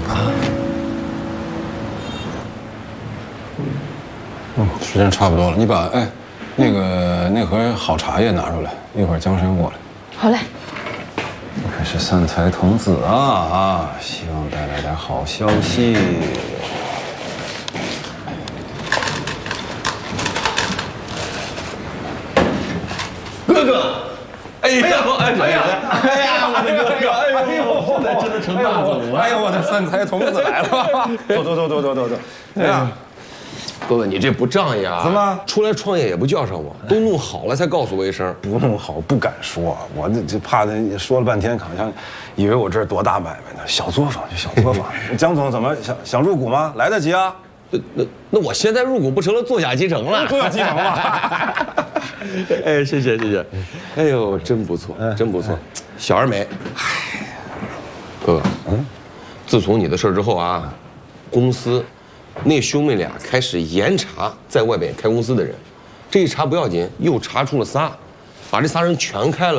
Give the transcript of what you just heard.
时间差不多了，你把那盒好茶叶拿出来，一会儿江山过来。 好嘞。 我可是三才童子啊！希望带来点好消息。 哥哥，哎呀，我的哥哥，哎呦，现在真的成大总了！ 哎呦，我的三才童子来了！走！哎呀， 哥哥，你这不仗义啊！ 怎么出来创业也不叫上我？都弄好了才告诉我一声。 不弄好不敢说，我这怕他说了半天，好像以为我这儿多大买卖呢。小作坊就小作坊。江总怎么想入股吗？来得及啊！ 那我现在入股不成了坐享其成了？ 坐享其成了。 哎，谢谢。哎呦，真不错，真不错，小而美。哎，哥哥，自从你的事儿之后啊，公司那兄妹俩开始严查在外边开公司的人，这一查不要紧，又查出了仨，把这仨人全开了。